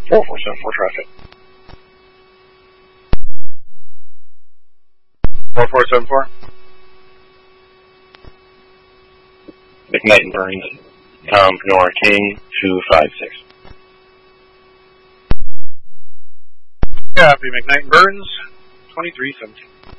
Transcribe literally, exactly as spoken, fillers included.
four four seven four traffic. four four seven four. McKnight and Burns, Tom Nora King, two five six. Copy, McKnight and Burns, twenty-three seventeen.